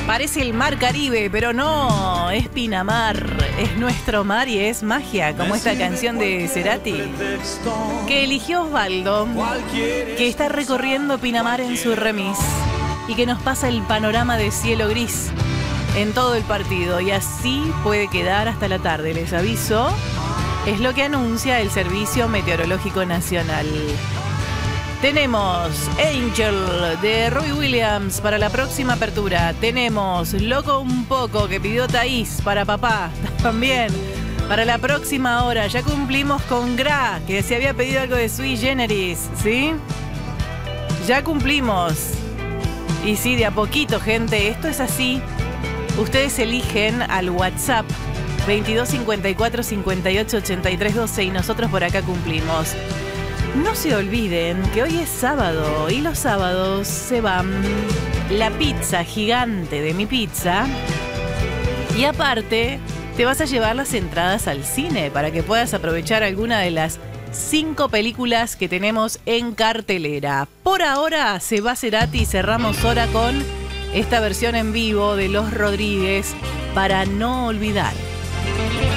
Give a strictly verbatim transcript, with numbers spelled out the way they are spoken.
Parece el mar Caribe, pero no, es Pinamar, es nuestro mar y es magia, como esta canción de Cerati, que eligió Osvaldo, que está recorriendo Pinamar en su remis y que nos pasa el panorama de cielo gris en todo el partido y así puede quedar hasta la tarde, les aviso, es lo que anuncia el Servicio Meteorológico Nacional. Tenemos Angel de Robbie Williams para la próxima apertura. Tenemos Loco un poco que pidió Thaís para papá también. Para la próxima hora ya cumplimos con Gra, que se había pedido algo de Sui Generis, ¿sí? Ya cumplimos. Y sí, de a poquito, gente, esto es así. Ustedes eligen al WhatsApp veintidós cincuenta y cuatro cincuenta y ocho ochenta y tres doce y nosotros por acá cumplimos. No se olviden que hoy es sábado y los sábados se van la pizza gigante de Mi Pizza y aparte te vas a llevar las entradas al cine para que puedas aprovechar alguna de las cinco películas que tenemos en cartelera. Por ahora se va Cerati y cerramos hora con esta versión en vivo de Los Rodríguez para no olvidar.